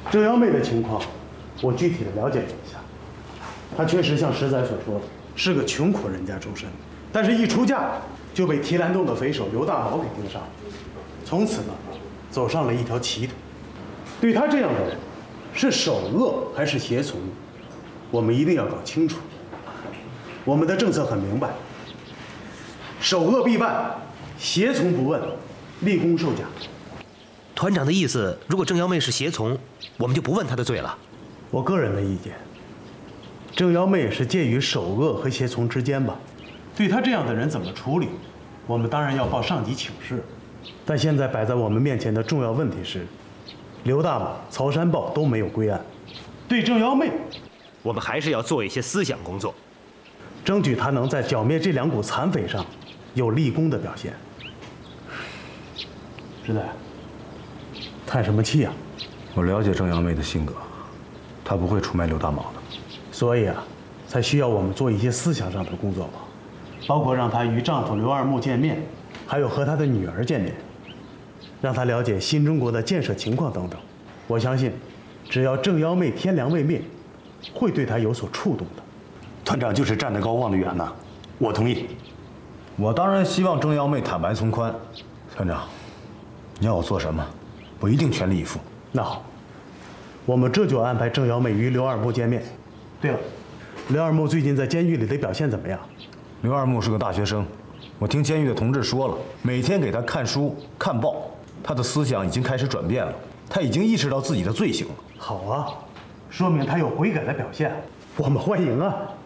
郑幺妹的情况，我具体的了解了一下。她确实像石仔所说的，是个穷苦人家出身，但是一出嫁就被提篮洞的匪首刘大毛给盯上了，从此呢，走上了一条歧途。对她这样的人，是首恶还是胁从，我们一定要搞清楚。我们的政策很明白，首恶必办，胁从不问，立功受奖。 团长的意思，如果郑幺妹是胁从，我们就不问她的罪了。 我个人的意见，郑幺妹是介于首恶和胁从之间吧。对她这样的人怎么处理，我们当然要报上级请示。但现在摆在我们面前的重要问题是，刘大马、曹山豹都没有归案。对郑幺妹， 我们还是要做一些思想工作， 争取她能在剿灭这两股残匪上有立功的表现。石仔，叹什么气啊？ 我了解郑幺妹的性格，她不会出卖刘大毛的。 所以啊，才需要我们做一些思想上的工作吧，包括让她与丈夫刘二木见面，还有和她的女儿见面，让她了解新中国的建设情况等等。我相信，只要郑幺妹天良未灭，会对她有所触动的。 团长就是站得高望得远呐，我同意。 我当然希望郑幺妹坦白从宽。团长，你要我做什么，我一定全力以赴。 那好，我们这就安排郑幺妹与刘二木见面。对了，刘二木最近在监狱里的表现怎么样？ 刘二木是个大学生，我听监狱的同志说了，每天给他看书看报，他的思想已经开始转变了，他已经意识到自己的罪行了。 好啊，说明他有悔改的表现，我们欢迎啊。